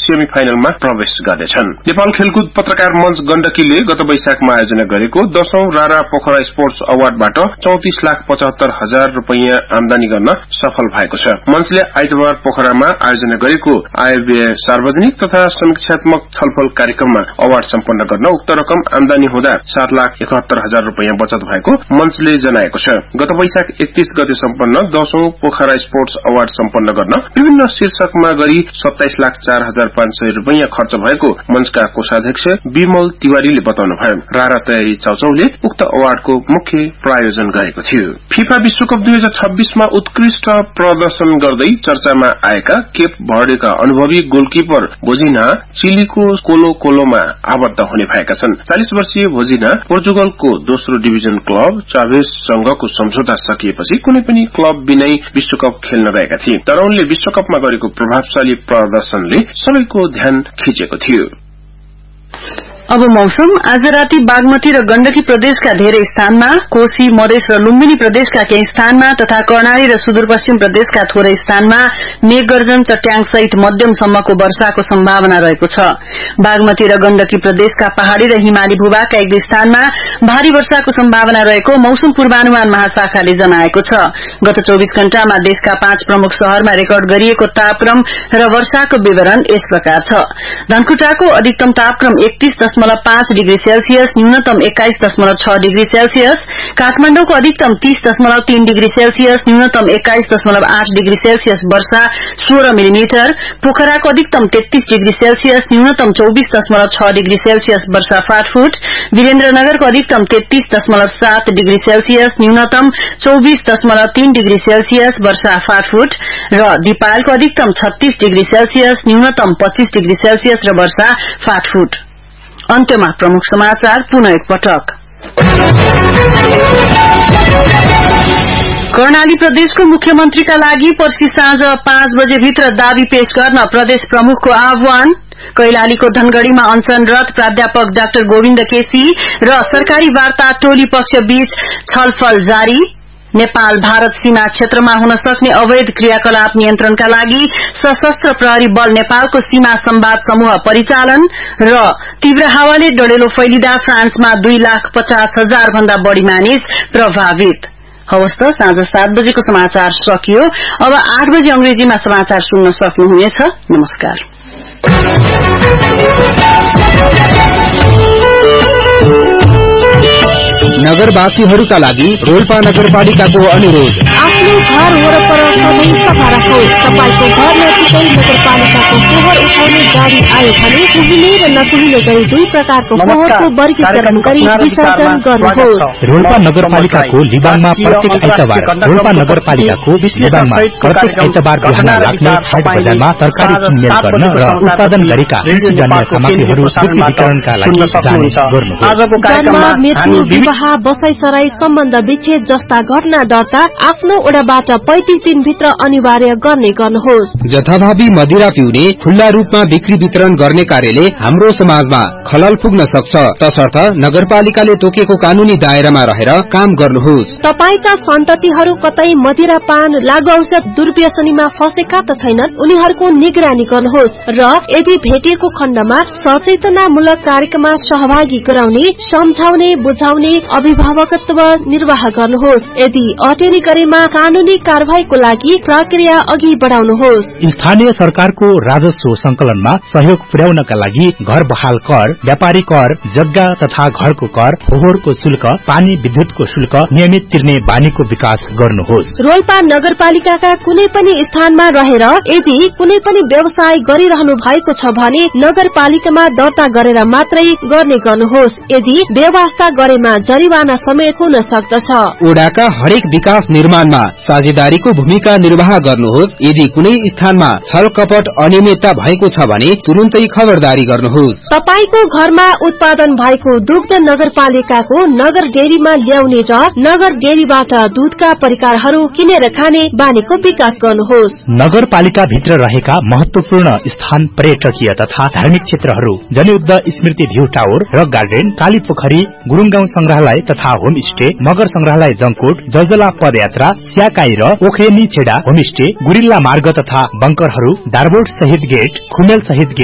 सेमिफाइनलमा प्रवेश गर्नेछन्। नेपाल खेलकुद पत्रकार मंच गण्डकीले गत वैशाखमा आयोजना गरेको 10औं रारा पोखरा स्पोर्ट्स अवार्डबाट 34,75,000 रुपैयाँ आमदानी गर्न सफल भएको छ। मंचले आइतबार पोखरामा आयोजना गरेको आयव्यय सार्वजनिक तथा समीक्षात्मक छलफल कार्यक्रममा अवार्ड सम्पन्न गर्न उक्त रकम आमदानी हुँदा 7,71,000 रुपैयाँ बचत भएको मंचले जनाएको छ। गत वैशाख 31 गते सम्पन्न 10औं पोखरा स्पोर्ट्स अवार्ड सम्पन्न गर्न विभिन्न शीर्षकमा गरी 27,04,500 रुपैयाँ खर्च भएको मंचका कोषाध्यक्ष विमल तिवारीले बताउनुभयो। रारा तयारी चाउचाउले उक्त अवार्डको मुख्य प्रायोजन गरेको थियो। फिफा विश्वकप 2026 मा उत्कृष्ट प्रदर्शन गर्दै चर्चामा आएका केप भर्डेका अनुभवी गोलकिपर भोजिना चिलीको कोलो कोलोमा आबद्ध हुने भएका छन्। 40 वर्षीय भोजिना पोर्चुगलको दोस्रो डिभिजन क्लब चाभेससँगको सम्झौता सकिएपछि कुनै पनि क्लब बिनै विश्वकप खेल्न गएका थिए, तर उनले विश्वकपमा गरेको प्रभावशाली प्रदर्शनले सबैको ध्यान खिचेको थियो। अब मौसम। आज राति बागमती र गण्डकी प्रदेशका धेरै स्थानमा, कोशी मधेस र लुम्बिनी प्रदेशका केही स्थानमा तथा कर्णाली र सुदूरपश्चिम प्रदेशका थोरै स्थानमा मेघगर्जन चट्याङ सहित मध्यमसम्मको वर्षाको सम्भावना रहेको छ। बागमती र गण्डकी प्रदेशका पहाड़ी र हिमाली भूभागका एक दुई स्थानमा भारी वर्षाको सम्भावना रहेको मौसम पूर्वानुमान महाशाखाले जनाएको छ। गत 24 घण्टामा देशका 5 प्रमुख शहरमा रेकर्ड गरिएको तापक्रम र वर्षाको विवरण यस प्रकार छ। धनकुटाको अधिकतम तापक्रम 31.5 डिग्री सेल्सियस, न्यूनतम 21.6 डिग्री सेल्सियस, काठमाडौँको अधिकतम 30.3 डिग्री सेल्सियस, न्यूनतम 21.8 डिग्री सेल्सियस वर्षा 16 मिलिमिटर, पोखराको अधिकतम 33 डिग्री सेल्सियस, न्यूनतम 24.6 डिग्री सेल्सियस वर्षा 5 फुट, वीरेन्द्रनगरको अधिकतम 33.7 डिग्री सेल्सियस, न्यूनतम 24.3 डिग्री सेल्सियस वर्षा 5 फुट र दिपालको अधिकतम 36 डिग्री सेल्सियस, न्यूनतम 25 डिग्री सेल्सियस र वर्षा 5 फुट। अन्त्यमा प्रमुख समाचार पुनः एकपटक। कर्णाली प्रदेशको मुख्यमन्त्रीका लागि पर्सि साँझ 5 बजे भित्र दावी पेश गर्न प्रदेश प्रमुखको आह्वान। कैलालीको धनगढ़ीमा अनशनरत प्राध्यापक डाक्टर गोविन्द केसी र सरकारी वार्ता टोली पक्ष बीच छलफल जारी। नेपाल भारत सीमा क्षेत्रमा हुन सक्ने अवैध क्रियाकलाप नियन्त्रणका लागि सशस्त्र प्रहरी बल नेपालको सीमा संवाद समूह परिचालन र तीव्र हावाले डढेलो फैलिदा फ्रान्समा 2,50,000 भन्दा बढ़ी मानिस प्रभावित। हवस् त, साँझ 7 बजेको समाचार सकियो। अब 8 बजे अंग्रेजीमा समाचार सुन्न सक्नुहुनेछ। नमस्कार। नगरवासीहरूका लागि रोल्पा नगरपालिकाको अनुरोध। आफ्नो घर वरपर सधैँ सफा राख्नुहोस्। तपाईको घर नजिकै नगरपालिकाको फोहोर उठाउने गाडी आयो भने कुहिने र नकुहिने गरी 2 प्रकारको फोहोरको वर्गीकरण गरी विसर्जन गर्नुहोस्। रोल्पा नगरपालिकाको लिबाङमा प्रत्येक आइतबार रोल्पा नगरपालिकाको लिबाङमा प्रत्येक आइतबार बिहान लाग्ने हाट बजारमा तरकारी किनमेल गर्न र उत्पादन गरेका कृषिजन्य सामग्रीहरू बिक्री वितरणका लागि जाने गर्नुहोस्। जन्म, मृत्यु, विवाह, बसाइसराई, सम्बन्ध विच्छेद जस्ता घटना दर्ता आफ्नो ओडाबाट 35 दिनभित्र अनिवार्य गर्नुहोस्। जथाभावी मदिरा पिउने, खुल्ला रूपमा बिक्री वितरण गर्ने कार्यले हाम्रो समाजमा खलल पुग्न सक्छ, तसर्थ नगरपालिकाले तोकेको कानूनी दायरामा रहेर काम गर्नुहोस्। तपाईका सन्ततिहरू कतै मदिरा पान, लागु औषध दुर्व्यसनीमा फसेका त छैनन्, उनीहरूको निगरानी गर्नुहोस् र यदि भेटिएको खण्डमा सचेतनामूलक कार्यक्रममा सहभागी गराउने, सम्झाउने, बुझाउने, अभिभावकत्व निर्वाह गर्नुहोस्। यदि अटेरी गरेमा कानूनी कार्यवाहीको लागि प्रक्रिया अघि बढाउनुहोस्। स्थानीय सरकारको राजस्व संकलनमा सहयोग पुर्याउनका लागि घर बहाल कर, व्यापारी कर, जग्गा तथा घरको कर, फोहोरको शुल्क, पानी विद्युतको शुल्क नियमित तिर्ने बानीको विकास गर्नुहोस्। रोल्पा नगरपालिकाका कुनै पनि स्थानमा रहेर यदि कुनै पनि व्यवसाय गरिरहनु भएको छ भने नगरपालिकामा दर्ता गरेर मात्रै गर्ने गर्नुहोस्। यदि व्यवस्था गरेमा जरिवाना समेत हुन सक्दछ। ओडाका हरेक विकास निर्माणमा साझेदारीको भूमिका निर्वाह गर्नुहोस्। यदि कुनै स्थानमा छल कपट अनियमितता भएको छ भने तुरुन्तै खबरदारी गर्नुहोस्। तपाईको घरमा उत्पादन भएको दुग्ध नगरपालिकाको नगर डेरीमा ल्याउने र नगर डेरीबाट दूधका परिकारहरू किनेर खाने बानीको विकास गर्नुहोस्। नगरपालिका भित्र रहेका महत्वपूर्ण स्थान, पर्यटकीय तथा धार्मिक क्षेत्रहरू, जनयुद्ध स्मृति भ्यू टावर, रक गार्डन, काली पोखरी, गुरुङगाउँ संग्रहालय तथा होमस्टे, मगर संग्रहालय जंकोट, जलजला पदयात्रा, स्याकाई र ओखेनी छेडा होमस्टे, गुरिल्ला मार्ग तथा बंकरहरू, डारबोट सहित गेट, खुमेल सहित